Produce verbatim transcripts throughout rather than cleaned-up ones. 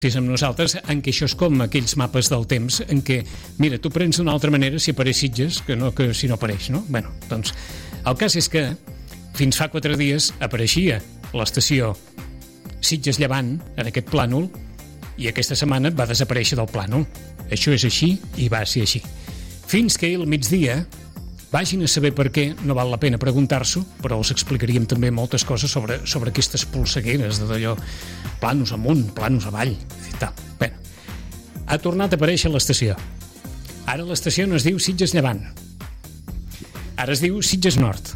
amb nosaltres, en què això és com aquells mapes del temps, en què, mira, tu prens d'una altra manera si apareix Sitges que, no, que si no apareix, no? Bueno, doncs, el cas és que fins fa quatre dies apareixia l'estació Sitges Llevant en aquest plànol i aquesta setmana va desaparèixer del plànol. Això és així i va ser així. Fins que al migdia, vagin a saber per què, no val la pena preguntar-s'ho, però us explicaríem també moltes coses sobre, sobre aquestes polsegueres d'allò, planos amunt, planos avall, i tal. Bé, ha tornat a aparèixer l'estació. Ara l'estació no es diu Sitges Llevant. Ara es diu Sitges Nord.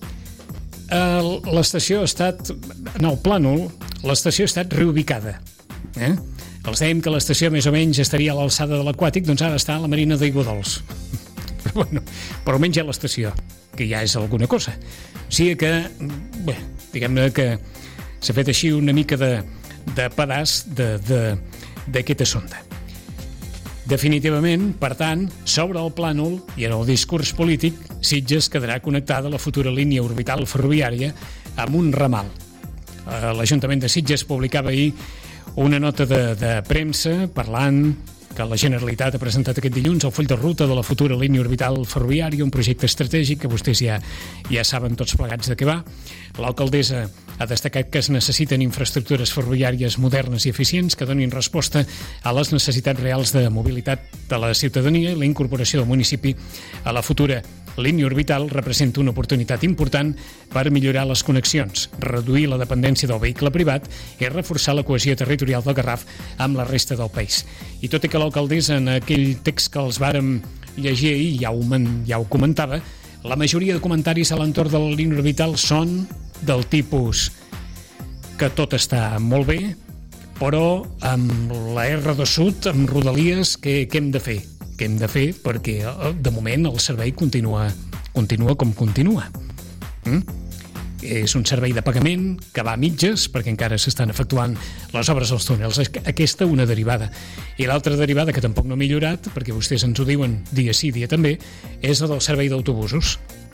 L'estació ha estat, en el plànol, l'estació ha estat reubicada. Eh? Els dèiem que l'estació més o menys estaria a l'alçada de l'Aquàtic, doncs ara està a la Marina d'Aiguadols. Però, bueno, però almenys hi ha l'estació, que ja és alguna cosa. O sigui que, bé, diguem-ne que s'ha fet així una mica de, de pedaç d'aquest assumpte. Definitivament, per tant, sobre el plànol i en el discurs polític, Sitges quedarà connectada a la futura línia orbital ferroviària amb un ramal. L'Ajuntament de Sitges publicava ahir una nota de, de premsa parlant que la Generalitat ha presentat aquest dilluns el full de ruta de la futura línia orbital ferroviària, un projecte estratègic que vostès ja, ja saben tots plegats de què va. L'alcaldessa ha destacat que es necessiten infraestructures ferroviàries modernes i eficients que donin resposta a les necessitats reals de mobilitat de la ciutadania i la incorporació del municipi a la futura línia orbital representa una oportunitat important per millorar les connexions, reduir la dependència del vehicle privat i reforçar la cohesió territorial del Garraf amb la resta del país. I tot i que l'alcaldessa en aquell text que els vàrem llegir ahir ja ho, ja ho comentava, la majoria de comentaris a l'entorn de la línia orbital són del tipus que tot està molt bé, però amb la erre dos Sud, amb Rodalies, què, què hem de fer? Què hem de fer? Perquè de moment el servei continua, continua com continua. Mm? És un servei de pagament que va a mitges perquè encara s'estan efectuant les obres als túnels. Aquesta una derivada. I l'altra derivada, que tampoc no ha millorat, perquè vostès ens ho diuen dia sí, dia també, és la del servei d'autobusos.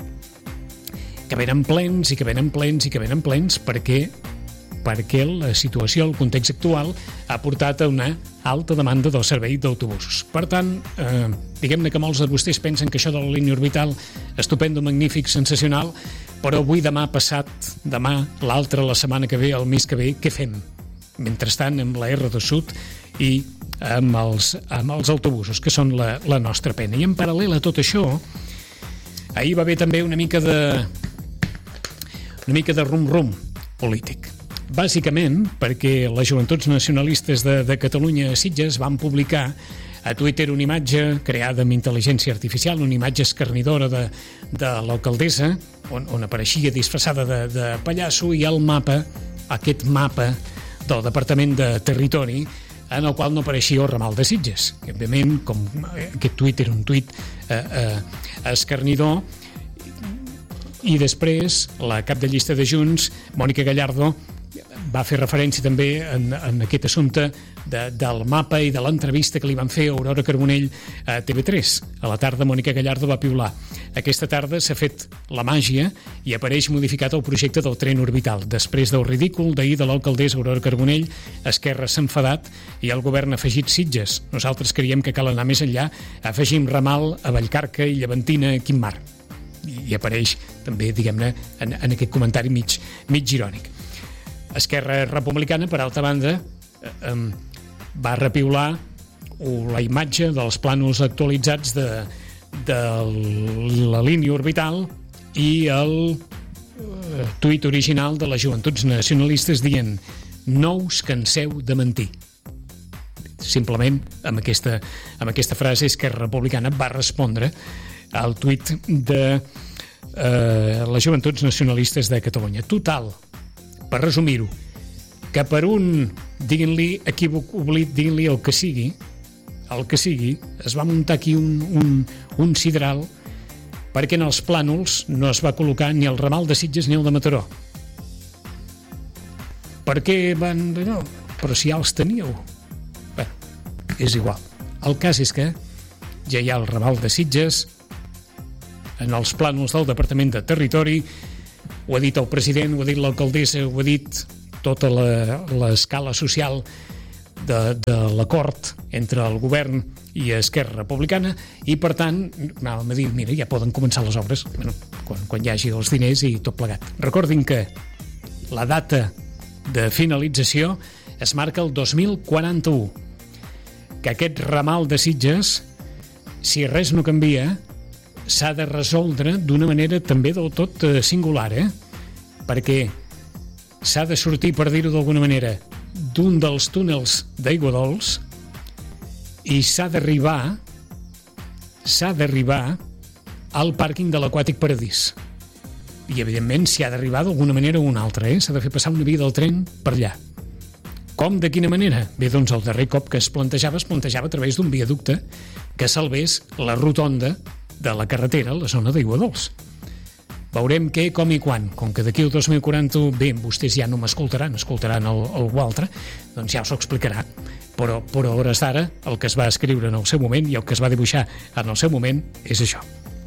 Que venen plens i que venen plens i que venen plens perquè perquè la situació, el context actual, ha portat a una alta demanda del servei d'autobusos. Per tant, eh, diguem-ne que molts de vostès pensen que això de la línia orbital, estupendo, magnífic, sensacional, però avui, demà, passat, demà, l'altre, la setmana que ve, el mes que ve, què fem? Mentrestant, amb la erre dos Sud i amb els, amb els autobusos, que són la, la nostra pena. I en paral·lel a tot això, ahir va haver també una mica de una mica de rum-rum polític. Bàsicament perquè les Joventuts Nacionalistes de, de Catalunya a Sitges van publicar a Twitter una imatge creada amb intel·ligència artificial, una imatge escarnidora de, de l'alcaldessa, on, on apareixia disfressada de, de pallasso, i el mapa, aquest mapa del Departament de Territori, en el qual no apareixia el ramal de Sitges. I, òbviament, com aquest tuit era un tuit eh, eh, escarnidor, i després la cap de llista de Junts, Mònica Gallardo, va fer referència també en, en aquest assumpte de, del mapa i de l'entrevista que li van fer a Aurora Carbonell a T V tres. A la tarda, Mònica Gallardo va piular. Aquesta tarda s'ha fet la màgia i apareix modificat el projecte del tren orbital. Després del ridícul d'ahir de l'alcaldessa Aurora Carbonell, Esquerra s'ha enfadat i el govern ha afegit Sitges. Nosaltres creiem que cal anar més enllà. Afegim ramal a Vallcarca i Llevantina a Quim Mar. I, i apareix també, diguem-ne, en, en aquest comentari mig, mig irònic. Esquerra Republicana, per altra banda, eh, va repiular la imatge dels plànols actualitzats de, de la línia orbital i el eh, tuit original de les Joventuts Nacionalistes dient no us canseu de mentir. Simplement, amb aquesta, amb aquesta frase, Esquerra Republicana va respondre al tuit de eh, les Joventuts Nacionalistes de Catalunya. Total, per resumir-ho, que per un, diguin-li equívoc, oblit, diguin-li el que sigui, el que sigui, es va muntar aquí un, un, un sidral perquè en els plànols no es va col·locar ni el ramal de Sitges ni el de Mataró. Per què van... No, però si ja els teníeu. Bé, és igual. El cas és que ja hi ha el ramal de Sitges en els plànols del Departament de Territori. Ho ha dit el president, ho ha dit l'alcaldessa, ho ha dit tota l'escala social de, de l'acord entre el govern i Esquerra Republicana, i per tant anàvem a dir, mira, ja poden començar les obres, bueno, quan, quan hi hagi els diners i tot plegat. Recordin que la data de finalització es marca el dos mil quaranta-u, que aquest ramal de Sitges, si res no canvia, s'ha de resoldre d'una manera també del tot singular, eh? Perquè s'ha de sortir, per dir-ho d'alguna manera, d'un dels túnels d'Aiguadols i s'ha d'arribar s'ha d'arribar al pàrquing de l'Aquàtic Paradís. I, evidentment, s'hi ha d'arribar d'alguna manera o una altra, eh? S'ha de fer passar una via del tren per allà. Com, de quina manera? Bé, doncs el darrer cop que es plantejava, es plantejava a través d'un viaducte que salvés la rotonda de la carretera a la zona d'Aiguadols. Veurem què, com i quan. Com que d'aquí al dos mil quaranta, bé, vostès ja no m'escoltaran, escoltaran el, algú altre, doncs ja us ho explicarà. Però, però a hores d'ara, el que es va escriure en el seu moment i el que es va dibuixar en el seu moment és això.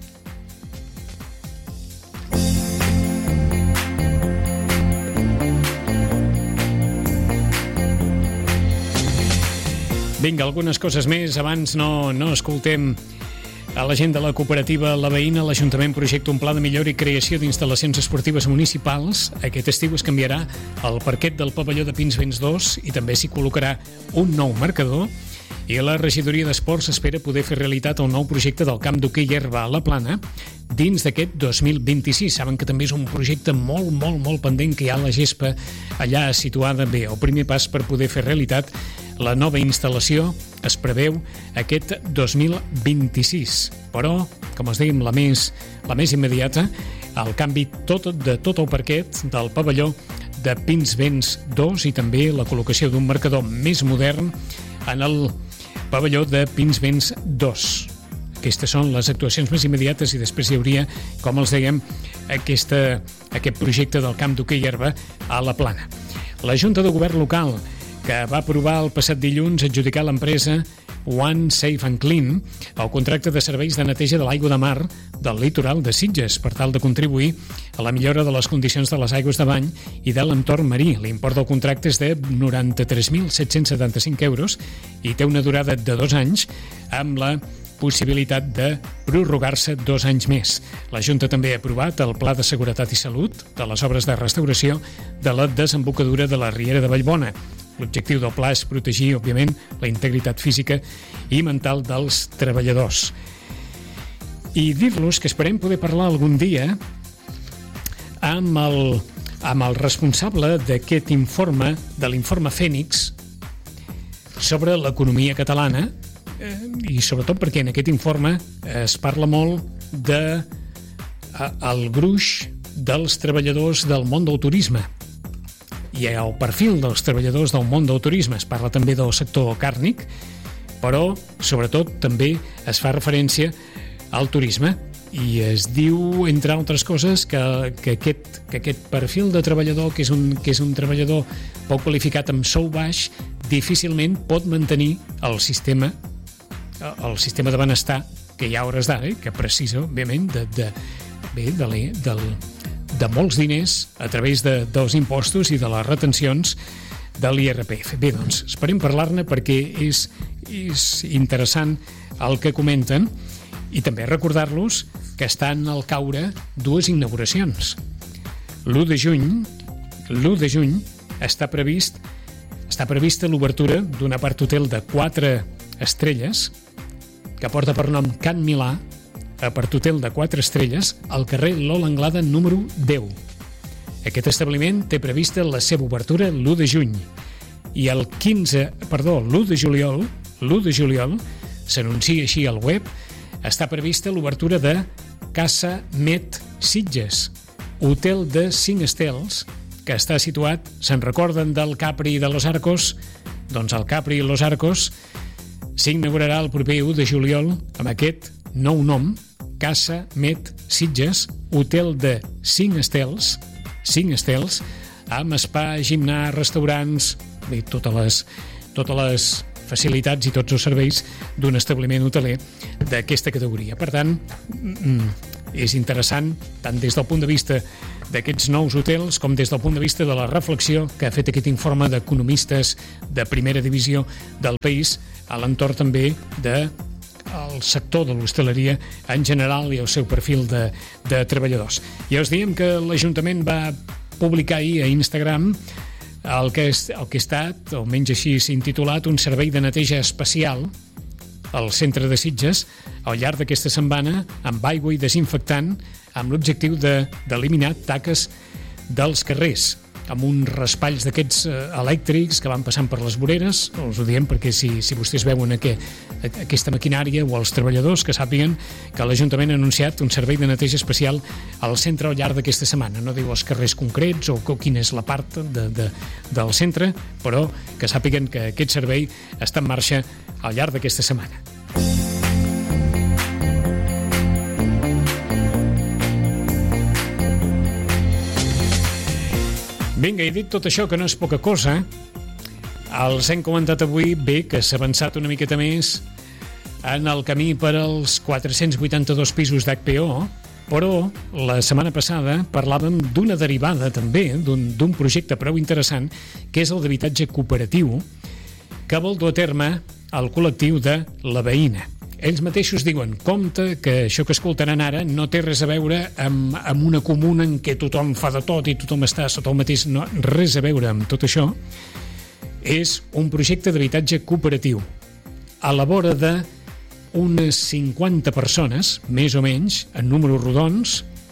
Vinga, algunes coses més. Abans no, no escoltem a la gent de la cooperativa La Veïna. L'Ajuntament projecta un pla de millora i creació d'instal·lacions esportives municipals. Aquest estiu es canviarà el parquet del pavelló de Pinsbens dos i també s'hi col·locarà un nou marcador. I la regidoria d'Esports espera poder fer realitat el nou projecte del camp d'hoquei herba a la Plana dins d'aquest dos mil vint-i-sis. Saben que també és un projecte molt, molt, molt pendent, que hi ha la gespa allà situada. Bé, el primer pas per poder fer realitat la nova instal·lació es preveu aquest dos mil vint-i-sis. Però, com us dèiem, la més, la més immediata, el canvi tot, de tot el parquet del pavelló de Pinsbens dos i també la col·locació d'un marcador més modern en el pavelló de Pinsbens dos. Aquestes són les actuacions més immediates i després hi hauria, com els dèiem, aquesta, aquest projecte del camp d'hoquei herba a la Plana. La Junta de Govern local, que va aprovar el passat dilluns adjudicar a l'empresa One Safe and Clean el contracte de serveis de neteja de l'aigua de mar del litoral de Sitges per tal de contribuir a la millora de les condicions de les aigües de bany i de l'entorn marí. L'import del contracte és de noranta-tres mil set-cents setanta-cinc euros i té una durada de dos anys amb la possibilitat de prorrogar-se dos anys més. La Junta també ha aprovat el Pla de Seguretat i Salut de les obres de restauració de la desembocadura de la Riera de Vallbona. L'objectiu del pla és protegir, òbviament, la integritat física i mental dels treballadors. I dir-los que esperem poder parlar algun dia amb el, amb el responsable d'aquest informe, de l'informe Fènix, sobre l'economia catalana, eh, i sobretot perquè en aquest informe es parla molt de eh, el gruix dels treballadors del món del turisme. I el perfil dels treballadors del món del turisme. Es parla també del sector càrnic, però sobretot també es fa referència al turisme i es diu, entre altres coses, que, que, aquest, que aquest perfil de treballador, que és, un, que és un treballador poc qualificat amb sou baix, difícilment pot mantenir el sistema el sistema de benestar que hi ha a hores d'ara, que precisa, òbviament, de, de, bé, de, del de molts diners a través de, dels impostos i de les retencions de l'I R P F. Bé, doncs, esperem parlar-ne perquè és, és interessant el que comenten i també recordar-los que estan al caure dues inauguracions. l'u de juny, l'u de juny està previst està prevista l'obertura d'un apart hotel de quatre estrelles que porta per nom Can Milà, apart hotel de quatre estrelles al carrer Lola Anglada número deu. Aquest establiment té prevista la seva obertura l'u de juny i el quinze, perdó, l'u de juliol, l'u de juliol s'anuncia així al web, està prevista l'obertura de Casa Met Sitges, hotel de cinc estels que està situat, se'n recorden del Capri de Los Arcos? Doncs el Capri i Los Arcos s'inaugurarà el proper u de juliol amb aquest nou nom, Casa Met Sitges, hotel de cinc estels, cinc estels, amb spa, gimnàs, restaurants, bé, totes les, totes les facilitats i tots els serveis d'un establiment hoteler d'aquesta categoria. Per tant, és interessant tant des del punt de vista d'aquests nous hotels com des del punt de vista de la reflexió que ha fet aquest informe d'economistes de primera divisió del país a l'entorn també de el sector de l'hostaleria en general i el seu perfil de, de treballadors. Ja us diem que l'Ajuntament va publicar ahir a Instagram el que, és, el que ha estat, almenys així s'ha intitulat, un servei de neteja especial al centre de Sitges al llarg d'aquesta setmana amb aigua i desinfectant amb l'objectiu de, d'eliminar taques dels carrers amb uns raspalls d'aquests elèctrics que van passant per les voreres. Us ho diem perquè si, si vostès veuen aqu aquesta maquinària o els treballadors que sàpiguen que l'Ajuntament ha anunciat un servei de neteja especial al centre al llarg d'aquesta setmana. No diu els carrers concrets o quina és la part de, de, del centre, però que sàpiguen que aquest servei està en marxa al llarg d'aquesta setmana. Vinga, he dit tot això, que no és poca cosa. Els hem comentat avui, bé, que s'ha avançat una miqueta més en el camí per als quatre-cents vuitanta-dos pisos d'H P O, però la setmana passada parlàvem d'una derivada també, d'un projecte prou interessant, que és el d'habitatge cooperatiu, que vol dur a terme el col·lectiu de La Veïna. Ells mateixos diuen, compte, que això que escoltaran ara no té res a veure amb, amb una comuna en què tothom fa de tot i tothom està sota el mateix... No, res a veure amb tot això. És un projecte d'habitatge cooperatiu a la vora d'unes cinquanta persones, més o menys, en números rodons,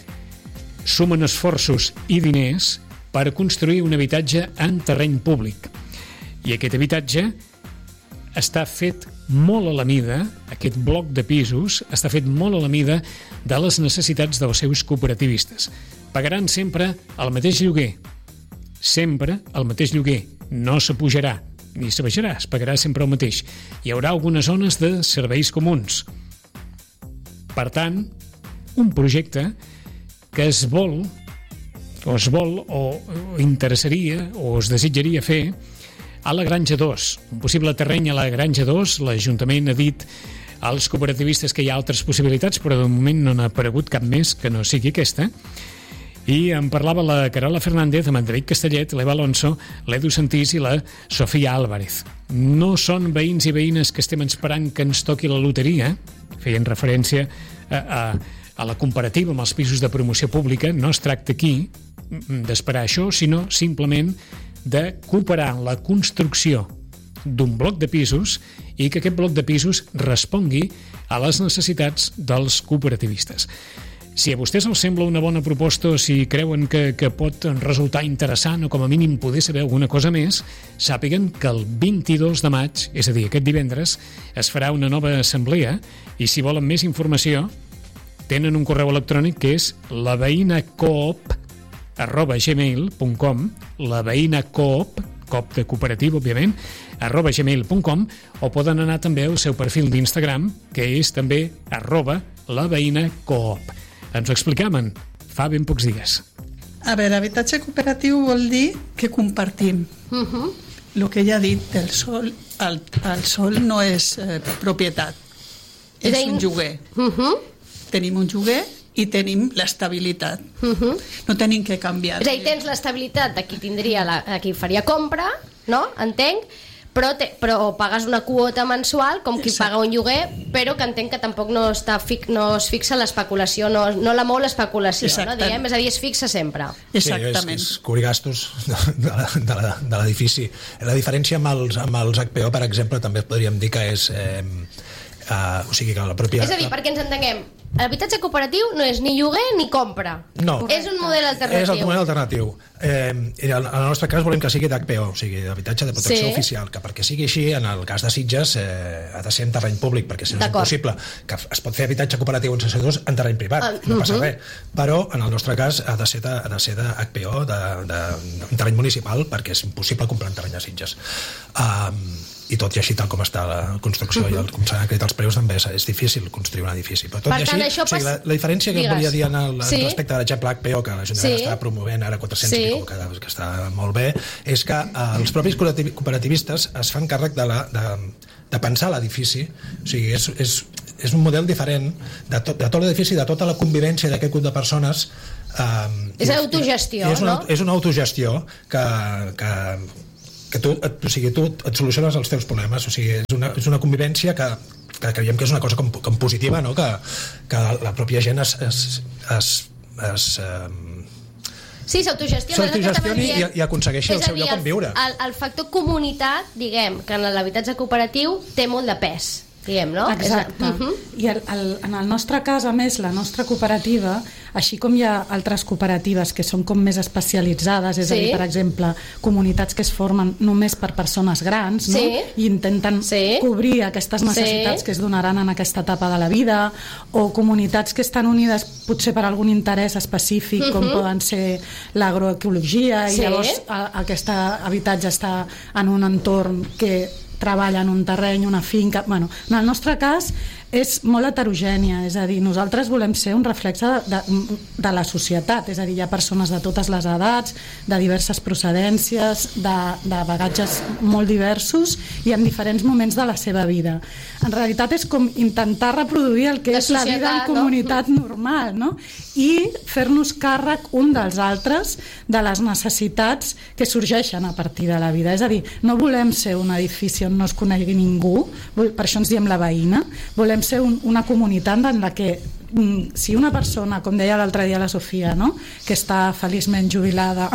sumen esforços i diners per construir un habitatge en terreny públic. I aquest habitatge està fet molt a la mida, aquest bloc de pisos està fet molt a la mida de les necessitats dels seus cooperativistes. Pagaran sempre el mateix lloguer, sempre el mateix lloguer, no s'apujarà ni s'abaixarà, es pagarà sempre el mateix. Hi haurà algunes zones de serveis comuns. Per tant, un projecte que es vol, o es vol, o interessaria, o es desitjaria fer a la Granja dos, un possible terreny a la Granja dos. L'Ajuntament ha dit als cooperativistes que hi ha altres possibilitats, però de moment no n'ha aparegut cap més que no sigui aquesta. I en parlava la Carola Fernández, amb en David Castellet, l'Eva Alonso, l'Edu Santís i la Sofia Álvarez. No són veïns i veïnes que estem esperant que ens toqui la loteria, feien referència a, a, a la comparativa amb els pisos de promoció pública. No es tracta aquí d'esperar això, sinó simplement de cooperar en la construcció d'un bloc de pisos i que aquest bloc de pisos respongui a les necessitats dels cooperativistes. Si a vostès els sembla una bona proposta o si creuen que, que pot resultar interessant o com a mínim poder saber alguna cosa més, sàpiguen que el vint-i-dos de maig, és a dir, aquest divendres, es farà una nova assemblea i si volen més informació tenen un correu electrònic que és laveïnacoop arroba gmail punt com, la veïna coop, coop de cooperativa, òbviament, arroba gmail punt com, o poden anar també al seu perfil d'Instagram, que és també arroba la veïna coop. Ens ho explicaven fa ben pocs dies. A veure, habitatge cooperatiu vol dir que compartim. Uh-huh. El que ja ha dit, el sol, el, el sol no és eh, propietat, és Deim... un lloguer. Uh-huh. Tenim un lloguer i tenim l'estabilitat. Uh-huh. No tenim que canviar. És a dir, tens l'estabilitat de qui tindria la, de qui faria compra, no? Entenc, però, te, però pagues una quota mensual com qui Exacte. Paga un lloguer, però que entenc que tampoc no, està fi, no es fixa l'especulació, no, no la mou l'especulació, no? Diguem, és a dir, es fixa sempre. Exactament. Sí, és, és cobrir gastos de, de, de l'edifici. La diferència amb els, amb els H P O, per exemple, també podríem dir que és... Eh, Uh, o sigui que la pròpia... És a dir, perquè ens entenguem, l'habitatge cooperatiu no és ni lloguer ni compra. No. És un model alternatiu. És el model alternatiu. Eh, en el nostre cas volem que sigui d'H P O, o sigui, d'habitatge de protecció sí. oficial, que perquè sigui així, en el cas de Sitges, eh, ha de ser en terreny públic, perquè si no és impossible, que es pot fer habitatge cooperatiu en sectors en terreny privat, uh, no passa uh -huh. res. Però, en el nostre cas, ha de ser de, ha de ser de H P O, de, de, de, de terreny municipal, perquè és impossible comprar en terreny de Sitges. Um, i tot i així tal com està la construcció uh-huh. i el, com s'han acreditat els preus també és, és difícil construir un edifici, però tot per i així tant, o sigui, la, la diferència que Digues. volia dir en el, sí. respecte a l'exemple H P O que l'Ajuntament sí. està promovent ara quatre-cents sí. i que, que està molt bé, és que eh, els propis cooperativistes es fan càrrec de, la, de, de pensar l'edifici, o sigui, és, és és un model diferent de tot, de tot l'edifici, de tota la convivència d'aquest grup de persones. Eh, és autogestió, és una, no? És una autogestió que, que, que tu, et, o sigui, tu et soluciones els teus problemes, o sigui, és una, és una convivència que, que creiem que és una cosa com, com positiva, no? que, que la pròpia gent es, es, es, es eh, Sí, s'autogestiona. S'autogestioni i, i aconsegueixi el seu lloc on viure. El, el factor comunitat, diguem, que en l'habitatge cooperatiu té molt de pes, diguem, no? Exacte. És, uh -huh. I el, el, en el nostre cas, a més, la nostra cooperativa, així com hi ha altres cooperatives que són com més especialitzades, és sí. a dir, per exemple, comunitats que es formen només per persones grans, no? Sí. I intenten sí. cobrir aquestes necessitats sí. que es donaran en aquesta etapa de la vida, o comunitats que estan unides potser per algun interès específic, uh -huh. com poden ser l'agroecologia, sí. i llavors a, aquest habitatge està en un entorn que treballa en un terreny, una finca... Bueno, en el nostre cas és molt heterogènia, és a dir, nosaltres volem ser un reflexe de, de, de la societat, és a dir, hi ha persones de totes les edats, de diverses procedències, de, de bagatges molt diversos i en diferents moments de la seva vida. En realitat és com intentar reproduir el que la és societat, la vida en comunitat no? normal, no? I fer-nos càrrec un dels altres de les necessitats que sorgeixen a partir de la vida. És a dir, no volem ser un edifici on no es conegui ningú, per això ens diem la veïna, volem ser un, una comunitat en la que si una persona, com deia l'altre dia la Sofia, no? que està feliçment jubilada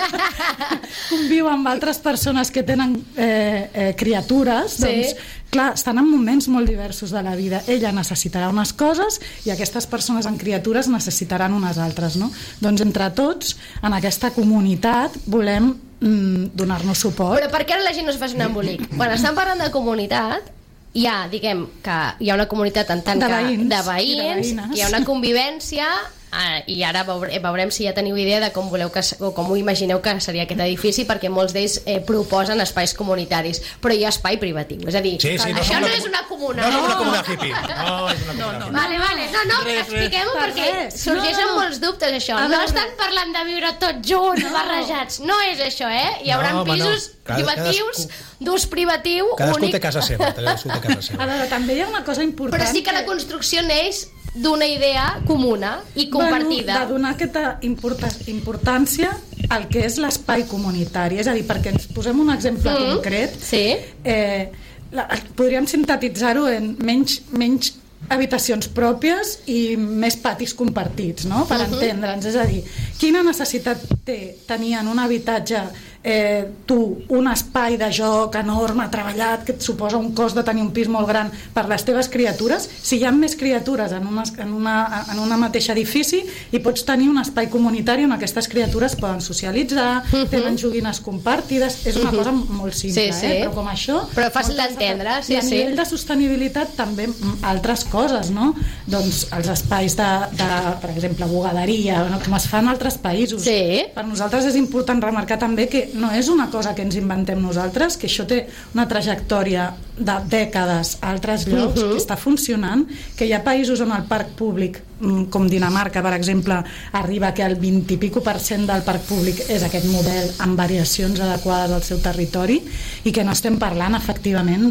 conviu amb altres persones que tenen eh, eh, criatures, sí. doncs clar, estan en moments molt diversos de la vida. Ella necessitarà unes coses i aquestes persones amb criatures necessitaran unes altres, no? Doncs entre tots, en aquesta comunitat volem mm, donar-nos suport. Però per què ara la gent no es fa un embolic? Quan estan parlant de comunitat, hi ha, diguem, que hi ha una comunitat en tant de que veïns, de veïns, hi ha una convivència, eh, i ara veure, veurem si ja teniu idea de com voleu que, o com ho imagineu que seria aquest edifici, perquè molts d'ells eh, proposen espais comunitaris, però hi ha espai privatiu, és a dir, sí, sí, no això no és una comuna. No, no és una comuna hippie. No, és una comuna no, no. Vale, vale, no, no, expliquem-ho perquè res. sorgeixen no, no. molts dubtes, això. No estan parlant de viure tots junts, no. barrejats, no és això, eh? Hi haurà no, pisos no. privatius, d'ús privatiu, cadascú únic. té casa seva, cadascú té casa seva. A veure, també hi ha una cosa important. Però sí que la construcció neix d'una idea comuna i compartida. Bueno, de donar aquesta importància al que és l'espai comunitari. És a dir, perquè ens posem un exemple mm. concret, sí. eh, la, podríem sintetitzar-ho en menys, menys habitacions pròpies i més patis compartits, no? Per uh-huh. entendre'ns. És a dir, quina necessitat té tenir en un habitatge eh, tu un espai de joc enorme, treballat, que et suposa un cost de tenir un pis molt gran per les teves criatures, si hi ha més criatures en, una, en, una, en una mateixa edifici i pots tenir un espai comunitari on aquestes criatures poden socialitzar, uh-huh. tenen joguines compartides, és una uh-huh. cosa molt simple, sí, sí. Eh? Però com això... Però fàcil d'entendre, sí, I a sí. nivell de sostenibilitat també altres coses, no? Doncs els espais de, de per exemple, bugaderia, no? Com es fa en altres països. Sí. Per nosaltres és important remarcar també que no és una cosa que ens inventem nosaltres, que això té una trajectòria de dècades a altres llocs, uh-huh. que està funcionant, que hi ha països on el parc públic, com Dinamarca, per exemple, arriba que el vint i pico per cent del parc públic és aquest model amb variacions adequades al seu territori i que no estem parlant efectivament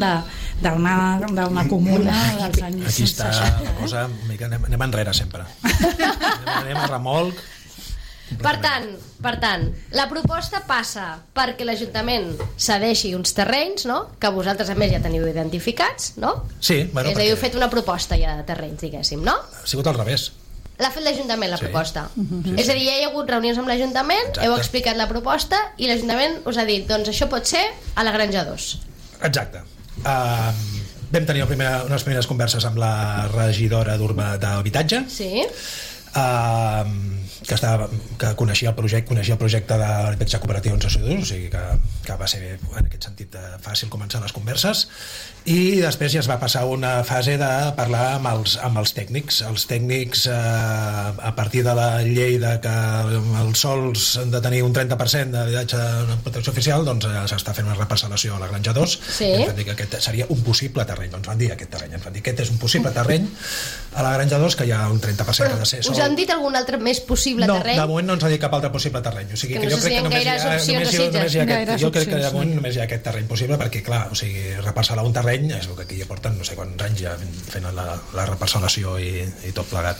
d'una comuna dels anys aquí està seixanta. La cosa, anem, anem enrere sempre. Anem, anem a remolc. Per tant, per tant, la proposta passa perquè l'Ajuntament cedeixi uns terrenys, no? Que vosaltres a més ja teniu identificats, no? Sí, bueno, és a dir, heu fet una proposta ja de terrenys, diguéssim, no? Ha sigut al revés. L'ha fet l'Ajuntament, la sí. proposta. Uh-huh. Sí, és a dir, ja hi ha hagut reunions amb l'Ajuntament, exacte. Heu explicat la proposta i l'Ajuntament us ha dit, doncs això pot ser a la Granja dos. Exacte. Uh, vam tenir primera, unes primeres converses amb la regidora d'Habitatge. Sí. Uh, que, estava, que coneixia el projecte coneixia el projecte de l'habitatge cooperatiu en societat, o sigui que, que va ser en aquest sentit fàcil començar les converses, i després ja es va passar una fase de parlar amb els, amb els tècnics els tècnics eh, a partir de la llei de que els sols han de tenir un trenta per cent d'habitatge de protecció oficial, doncs eh, s'està fent una reparcel·lació a la Granja dos, sí. i ens van dir que aquest seria un possible terreny, doncs van dir aquest terreny ens van dir que aquest és un possible terreny a la Granja dos, que hi ha un trenta per cent però que ha de ser sol. Us han dit algun altre més possible no, terreny? No, de moment no ens ha dit cap altre possible terreny, o sigui que que, no jo crec que només hi ha, només hi ha, només hi ha aquest, jo crec que de moment només hi ha aquest terreny possible, perquè clar, o sigui, reparcel·lar un terreny terreny, és el que aquí ja porten no sé quants anys ja fent la, la reparcel·lació i, i tot plegat.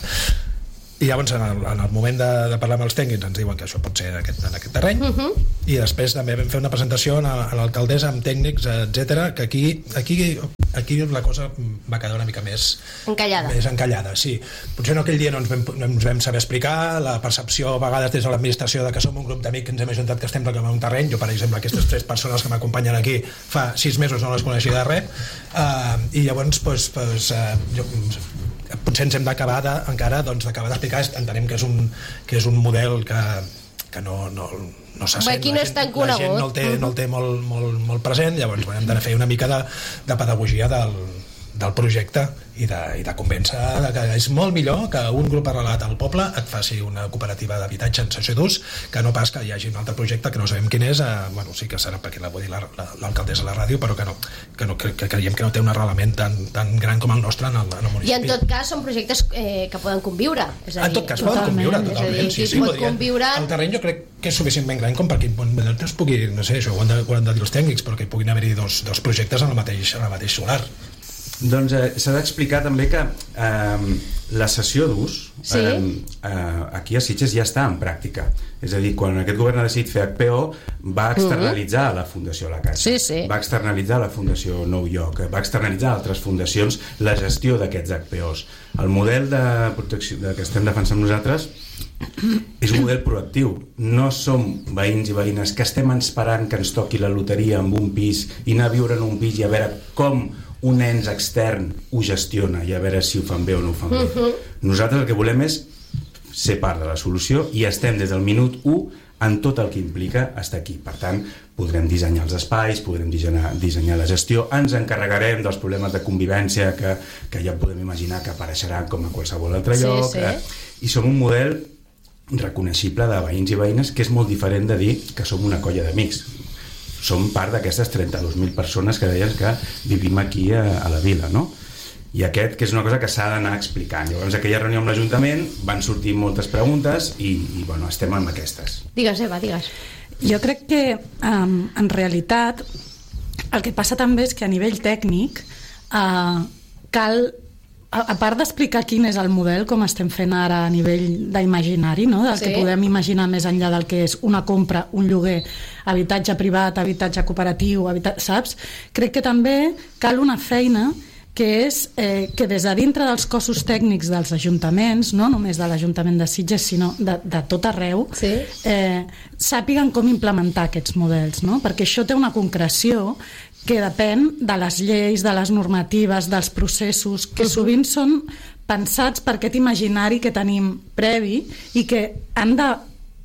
I llavors en el, en el moment de, de parlar amb els tècnics ens diuen que això pot ser en aquest, en aquest terreny, uh-huh. I després també vam fer una presentació a, a l'alcaldessa amb tècnics, etcètera, que aquí, aquí, aquí la cosa va quedar una mica més encallada, més encallada, sí. Potser no aquell dia no ens vam, no ens vam saber explicar la percepció a vegades des de l'administració de que som un grup d'amics que ens hem ajuntat que estem reclamant un terreny. Jo, per exemple, aquestes tres persones que m'acompanyen aquí fa sis mesos no les coneixia de res, uh, i llavors pues, pues, uh, jo, potser ens hem d'acabar de, encara doncs, d'acabar d'explicar. Entenem que és un, que és un model que, que no, no, no se sent, aquí no la, gent, la gent no el té, no el té molt, molt, molt present, llavors hem de fer una mica de, de pedagogia del, del projecte i de, i de convèncer que és molt millor que un grup arrelat al poble et faci una cooperativa d'habitatge en cessió d'ús que no pas que hi hagi un altre projecte que no sabem quin és, eh, bueno, sí que serà perquè l'ha dit l'alcaldessa a la ràdio, però que no, que, no, que, que creiem que no té un arrelament tan, tan gran com el nostre en el, en el municipi. I en tot cas són projectes eh, que poden conviure, és a dir, en tot cas poden conviure totalment, dir, sí, sí, podrien, conviure... el terreny jo crec que és suficientment gran com perquè es pugui, no sé, això ho han de, ho han de dir els tècnics, però que puguin haver-hi dos, dos projectes en el mateix, en el mateix solar. Doncs eh, s'ha d'explicar també que eh, la cessió d'ús sí? eh, eh, aquí a Sitges ja està en pràctica. És a dir, quan aquest govern ha decidit fer H P O va externalitzar uh-huh. la Fundació La Caixa, sí, sí. va externalitzar la Fundació Nou Lloc, va externalitzar altres fundacions la gestió d'aquests H P Os. El model de protecció de que estem defensant nosaltres és un model proactiu. No som veïns i veïnes que estem esperant que ens toqui la loteria amb un pis i anar a viure en un pis i a veure com un ens extern ho gestiona i a veure si ho fan bé o no ho fan bé. Uh-huh. Nosaltres el que volem és ser part de la solució i estem des del minut u en tot el que implica estar aquí. Per tant, podrem dissenyar els espais, podrem dissenyar, dissenyar la gestió, ens encarregarem dels problemes de convivència que, que ja podem imaginar que apareixeran com a qualsevol altre lloc. Sí, sí. Eh? I som un model reconeixible de veïns i veïnes que és molt diferent de dir que som una colla d'amics. Som part d'aquestes trenta-dos mil persones que deien que vivim aquí a, a la vila, no? I aquest, que és una cosa que s'ha d'anar explicant. Llavors, aquella reunió amb l'Ajuntament van sortir moltes preguntes i, i bueno, estem amb aquestes. Digues, Eva, digues. Jo crec que, um, en realitat, el que passa també és que a nivell tècnic uh, cal, a, a part d'explicar quin és el model, com estem fent ara a nivell d'imaginari, no? Del sí. que podem imaginar més enllà del que és una compra, un lloguer, habitatge privat, habitatge cooperatiu, habitatge, saps? Crec que també cal una feina que és eh, que des de dintre dels cossos tècnics dels ajuntaments, no només de l'Ajuntament de Sitges, sinó de, de tot arreu, sí. eh, sàpiguen com implementar aquests models, no? Perquè això té una concreció que depèn de les lleis, de les normatives, dels processos, que uh-huh. sovint són pensats per aquest imaginari que tenim previ i que han de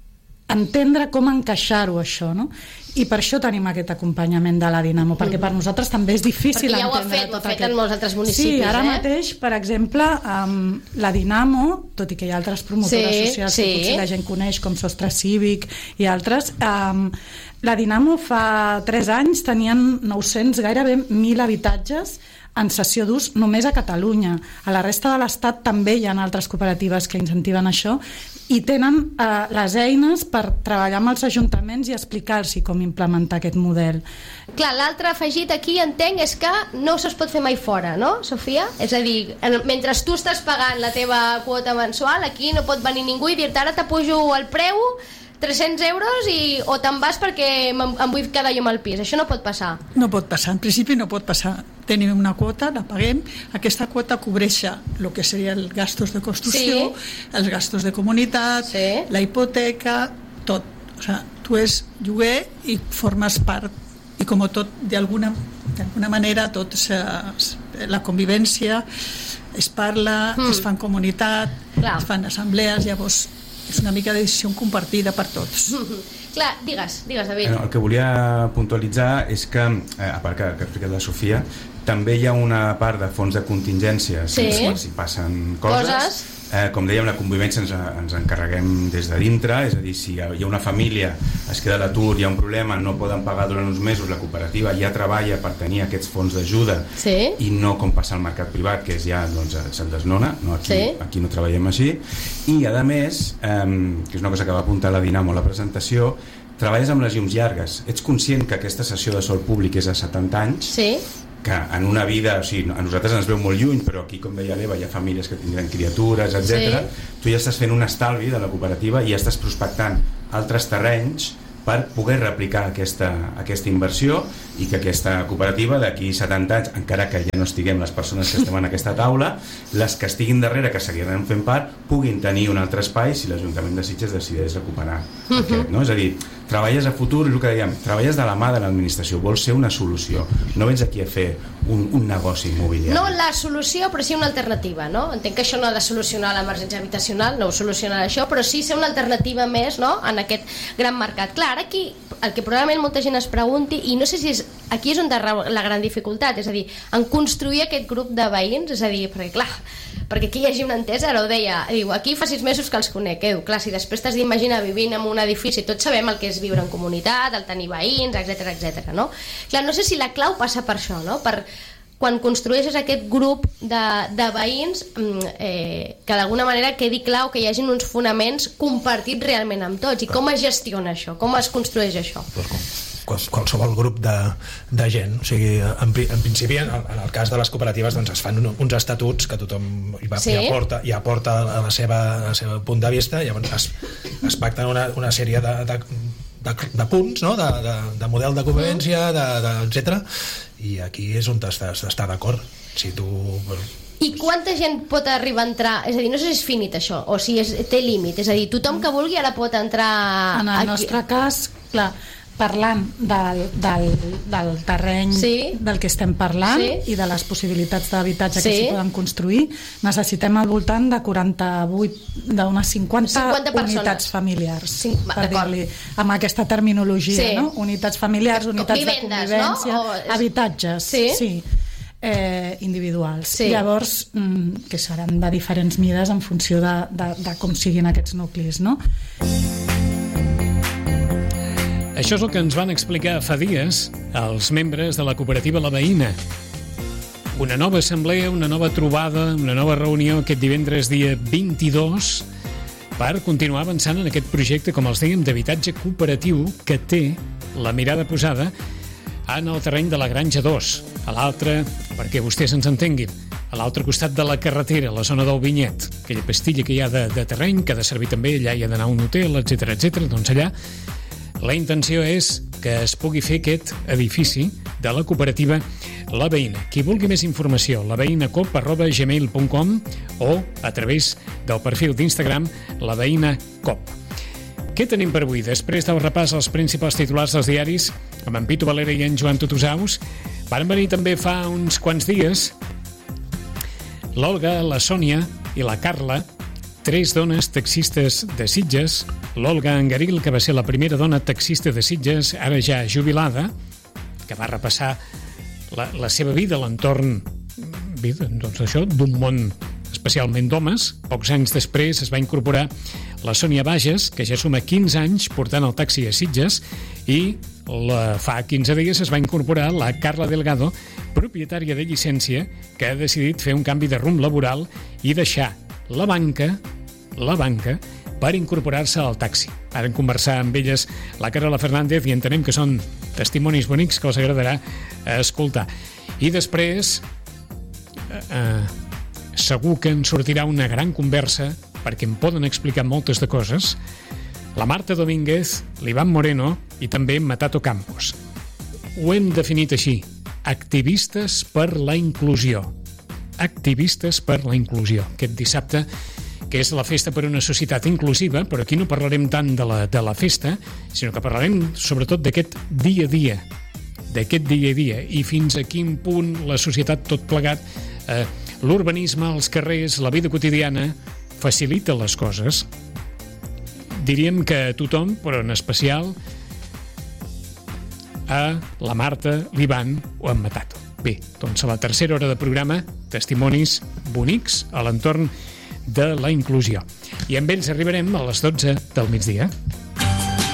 entendre com encaixar-ho, això, no? I per això tenim aquest acompanyament de la Dinamo, perquè per nosaltres també és difícil perquè ja ho entendre ha fet, ho ha fet aquest... en molts altres municipis. Sí, ara eh? mateix, per exemple, amb la Dinamo, tot i que hi ha altres promotores sí, socials sí. que potser la gent coneix, com Sostre Cívic i altres, um, la Dinamo fa tres anys tenien nou-cents, gairebé mil habitatges en cessió d'ús només a Catalunya. A la resta de l'Estat també hi ha altres cooperatives que incentiven això i tenen eh, les eines per treballar amb els ajuntaments i explicar-los com implementar aquest model. Clar, l'altre afegit aquí entenc és que no se'ls pot fer mai fora, no, Sofia? És a dir, mentre tu estàs pagant la teva quota mensual, aquí no pot venir ningú i dir-te ara t'apujo el preu tres-cents euros i, o te'n vas perquè em, em vull quedar jo amb el pis. Això no pot passar. No pot passar, en principi no pot passar. Tenim una quota, la paguem, aquesta quota cobreix el que seria els gastos de construcció, sí. els gastos de comunitat, sí. la hipoteca, tot. O sigui, tu és lloguer i formes part, i com tot, d'alguna d'alguna manera, tot se, la convivència es parla, mm. es fan comunitat, Clar. es fan assemblees, llavors és una mica de decisió compartida per tots. Clar, digues, digues, David. El que volia puntualitzar és que, eh, a part que, que ha explicat la Sofia, també hi ha una part de fons de contingència sí. si, si passen coses. coses. Eh, com dèiem, la convivència ens, ens encarreguem des de dintre, és a dir, si hi ha una família, es queda a l'atur, hi ha un problema, no poden pagar durant uns mesos, la cooperativa ja treballa per tenir aquests fons d'ajuda sí. i no com passa al mercat privat, que és ja doncs, se'l desnona, no? Aquí, sí. aquí no treballem així. I a més, eh, que és una cosa que va apuntar la Dinamo a la presentació, treballes amb les llums llargues. Ets conscient que aquesta sessió de sol públic és a setanta anys? Sí. que en una vida, o sigui, a nosaltres ens veu molt lluny, però aquí, com deia l'Eva, hi ha famílies que tindran criatures, etcètera. Sí. Tu ja estàs fent un estalvi de la cooperativa i ja estàs prospectant altres terrenys per poder replicar aquesta, aquesta inversió i que aquesta cooperativa d'aquí setanta anys, encara que ja no estiguem les persones que estem en aquesta taula, les que estiguin darrere, que seguiran fent part, puguin tenir un altre espai si l'Ajuntament de Sitges decideix recuperar uh-huh. aquest, no? És a dir, treballes a futur, és el que dèiem, treballes de la mà de l'administració, vols ser una solució, no vens aquí a fer un, un negoci immobiliari. No la solució, però sí una alternativa, no? Entenc que això no ha de solucionar l'emergència habitacional, no ho solucionarà això, però sí ser una alternativa més, no?, en aquest gran mercat. Clar, aquí el que probablement molta gent es pregunti, i no sé si és, aquí és on la gran dificultat, és a dir, en construir aquest grup de veïns, és a dir, perquè clar, perquè aquí hi hagi una entesa, ara ho deia, diu, aquí fa sis mesos que els conec, eh? Clar, si després t'has d'imaginar vivint en un edifici, tots sabem el que és viure en comunitat, el tenir veïns, etcètera, etcètera, no? Clar, no sé si la clau passa per això, no? Per quan construeixes aquest grup de, de veïns, eh, que d'alguna manera quedi clar que hi hagin uns fonaments compartits realment amb tots. I com es gestiona això? Com es construeix això? Qualsevol grup de, de gent, o sigui, en, en principi en el, en el cas de les cooperatives doncs es fan un, uns estatuts que tothom hi, va, sí. hi, aporta, hi aporta a la seva, a la seva punt de vista, i llavors es, es pacten una, una sèrie de, de, de, de punts, no? de, de, de model de convivència, de, de, etcètera, i aquí és on estàs d'estar d'acord. Si tu... I quanta gent pot arribar a entrar? És a dir, no sé si és finit això, o si és, té límit, és a dir, tothom que vulgui ara pot entrar... En el aquí. nostre cas, clar, parlant del, del, del terreny sí. del que estem parlant sí. i de les possibilitats d'habitatge sí. que s'hi poden construir, necessitem al voltant de quaranta-vuit, d'unes cinquanta, cinquanta unitats familiars, sí, per dir-li, amb aquesta terminologia, sí. no? Unitats familiars, unitats vivendes, de convivència, no? O... habitatges, sí, sí. Eh, individuals. Sí. Llavors, mm, que seran de diferents mides en funció de, de, de com siguin aquests nuclis, no? Això és el que ens van explicar fa dies els membres de la cooperativa La Veïna. Una nova assemblea, una nova trobada, una nova reunió aquest divendres dia vint-i-dos per continuar avançant en aquest projecte, com els dèiem, d'habitatge cooperatiu que té la mirada posada en el terreny de la Granja dos, a l'altre, perquè vostès ens entenguin, a l'altre costat de la carretera, a la zona del Vinyet, aquella pastilla que hi ha de, de terreny, que ha de servir també, allà hi ha d'anar a un hotel, etcètera, etcètera, doncs allà la intenció és que es pugui fer aquest edifici de la cooperativa La Veïna. Qui vulgui més informació, laveïnacop arroba gmail punt com o a través del perfil d'Instagram La Veïna Cop. Què tenim per avui? Després del repàs als principals titulars dels diaris, amb en Pitu Valera i en Joan Tutusaus, van venir també fa uns quants dies l'Olga, la Sònia i la Carla, tres dones taxistes de Sitges. L'Olga Angaril, que va ser la primera dona taxista de Sitges, ara ja jubilada, que va repassar la, la seva vida a l'entorn doncs això, d'un món especialment d'homes. Pocs anys després es va incorporar la Sònia Bages, que ja suma quinze anys portant el taxi a Sitges, i la, fa quinze dies es va incorporar la Carla Delgado, propietària de llicència, que ha decidit fer un canvi de rumb laboral i deixar la banca, la banca, per incorporar-se al taxi. Ara en conversar amb elles la Carola Fernández i entenem que són testimonis bonics que us agradarà escoltar. I després eh, segur que en sortirà una gran conversa, perquè em poden explicar moltes de coses, la Marta Domínguez, l'Ivan Moreno i també Matato Campos. Ho hem definit així: activistes per la inclusió. Activistes per la inclusió. Aquest dissabte, que és la festa per una societat inclusiva, però aquí no parlarem tant de la, de la festa, sinó que parlarem sobretot d'aquest dia a dia, d'aquest dia a dia, i fins a quin punt la societat tot plegat, eh, l'urbanisme, els carrers, la vida quotidiana, facilita les coses. Diríem que a tothom, però en especial a la Marta, l'Ivan o en Matato. Bé, doncs a la tercera hora de programa, testimonis bonics a l'entorn de la inclusió. I amb ells arribarem a les dotze del migdia.